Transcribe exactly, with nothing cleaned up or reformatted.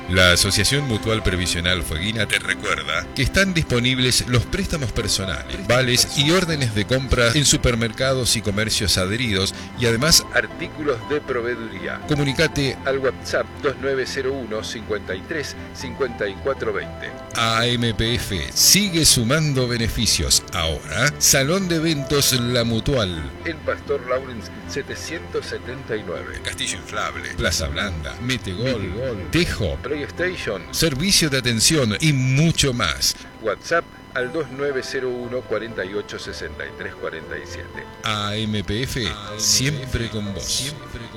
La Asociación Mutual Previsional Fueguina te recuerda que están disponibles los préstamos personales, vales y órdenes de compra en supermercados y comercios adheridos y además artículos de proveeduría. Comunicate al WhatsApp dos nueve cero uno cincuenta y tres cincuenta y cuatro veinte. A M P F sigue sumando beneficios. Ahora, Salón de Eventos La Mutual en Pastor Lawrence setecientos setenta y nueve. Castillo inflable, Plaza Blanda, Metegol, Metegol Tejo, PlayStation, servicio de atención y mucho más. WhatsApp al dos nueve cero uno cuarenta y ocho sesenta y tres cuarenta y siete. A M P F, siempre con vos. Siempre